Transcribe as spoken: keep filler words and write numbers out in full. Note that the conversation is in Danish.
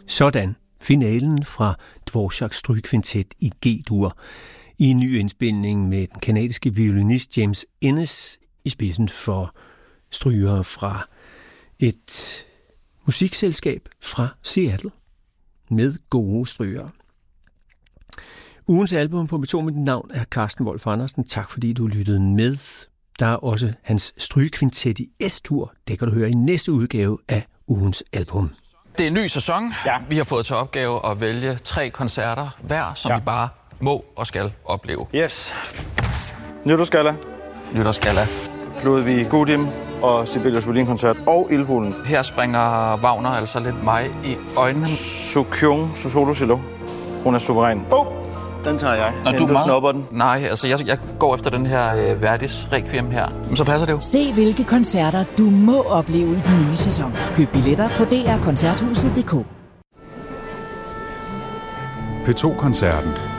Sådan, finalen fra Dvořáks strygekvintet i G-dur i en ny indspilning med den kanadiske violinist James Innes i spidsen for strygere fra et musikselskab fra Seattle med gode strygere. Ugens album på P to, mit navn er Carsten Wolf Andersen. Tak fordi du lyttede med. Der er også hans strygekvintet i S-tur. Det kan du høre i næste udgave af ugens album. Det er en ny sæson. Ja. Vi har fået til opgave at vælge tre koncerter hver, som ja. vi bare må og skal opleve. Yes. Nytårsgalla. Nytårsgalla. Ludwig Gudim og Sibelius Violin-koncert og Ildfuglen. Her springer Wagner altså lidt mig i øjnene. Soo-kyung, solo-cello. Hun er suveræn. Oh, den tager jeg. Når du snupper den. Nej, altså jeg, jeg går efter den her øh, Verdis Requiem her. Men så passer det jo. Se hvilke koncerter du må opleve i den nye sæson. Køb billetter på d r koncerthuset punktum d k. P to Koncerten.